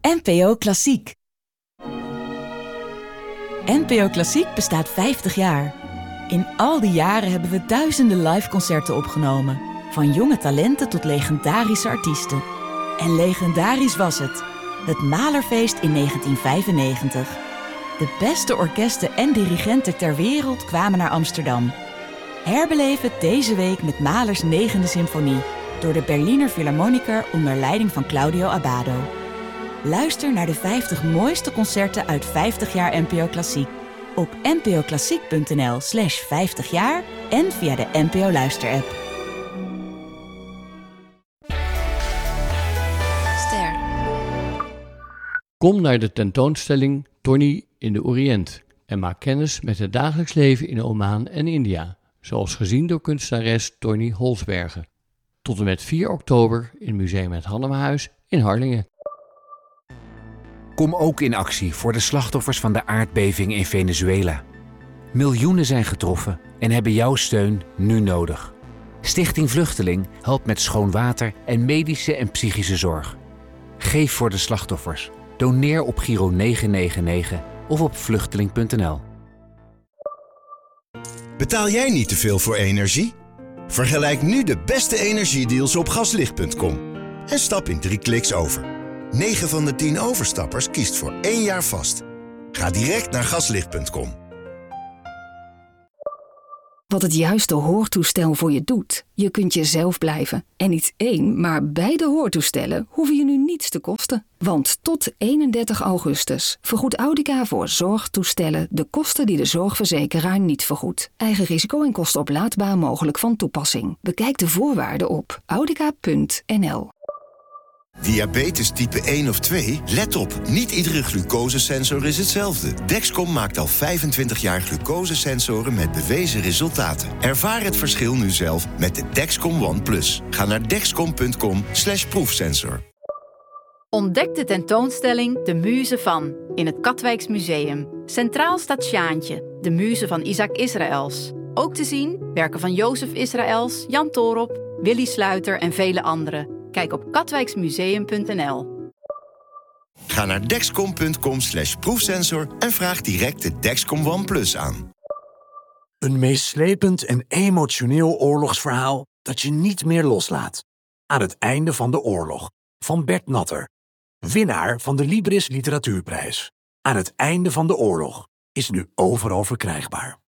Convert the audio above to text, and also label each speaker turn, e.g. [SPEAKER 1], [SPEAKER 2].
[SPEAKER 1] NPO Klassiek. NPO Klassiek bestaat 50 jaar. In al die jaren hebben we duizenden liveconcerten opgenomen. Van jonge talenten tot legendarische artiesten. En legendarisch was het. Het Mahlerfeest in 1995. De beste orkesten en dirigenten ter wereld kwamen naar Amsterdam. Herbeleef het deze week met Mahlers 9e symfonie. Door de Berliner Philharmoniker onder leiding van Claudio Abbado. Luister naar de 50 mooiste concerten uit 50 jaar NPO Klassiek. Op npoklassiek.nl/50 jaar en via de NPO Luister-app.
[SPEAKER 2] Ster.
[SPEAKER 3] Kom naar de tentoonstelling Tony in de Oriënt en maak kennis met het dagelijks leven in Oman en India, zoals gezien door kunstenares Tony Holsbergen. Tot en met 4 oktober in Museum Het Hannemahuis in Harlingen.
[SPEAKER 4] Kom ook in actie voor de slachtoffers van de aardbeving in Venezuela. Miljoenen zijn getroffen en hebben jouw steun nu nodig. Stichting Vluchteling helpt met schoon water en medische en psychische zorg. Geef voor de slachtoffers. Doneer op Giro 999 of op vluchteling.nl.
[SPEAKER 5] Betaal jij niet te veel voor energie? Vergelijk nu de beste energiedeals op gaslicht.com. En stap in 3 kliks over. 9 van de 10 overstappers kiest voor 1 jaar vast. Ga direct naar gaslicht.com.
[SPEAKER 6] Wat het juiste hoortoestel voor je doet. Je kunt jezelf blijven. En niet 1, maar beide hoortoestellen hoeven je nu niets te kosten. Want tot 31 augustus vergoedt Audica voor zorgtoestellen de kosten die de zorgverzekeraar niet vergoedt. Eigen risico en kosten oplaadbaar mogelijk van toepassing. Bekijk de voorwaarden op audica.nl.
[SPEAKER 5] Diabetes type 1 of 2? Let op, niet iedere glucosesensor is hetzelfde. Dexcom maakt al 25 jaar glucosesensoren met bewezen resultaten. Ervaar het verschil nu zelf met de Dexcom ONE+. Ga naar dexcom.com/proefsensor.
[SPEAKER 2] Ontdek de tentoonstelling De Muze van in het Katwijks Museum. Centraal staat Sjaantje, de muze van Isaac Israëls. Ook te zien werken van Jozef Israëls, Jan Toorop, Willy Sluiter en vele anderen. Kijk op katwijksmuseum.nl.
[SPEAKER 5] Ga naar dexcom.com/proefsensor en vraag direct de Dexcom ONE+ aan.
[SPEAKER 7] Een meeslepend en emotioneel oorlogsverhaal dat je niet meer loslaat. Aan het einde van de oorlog. Van Bert Natter. Winnaar van de Libris Literatuurprijs. Aan het einde van de oorlog is nu overal verkrijgbaar.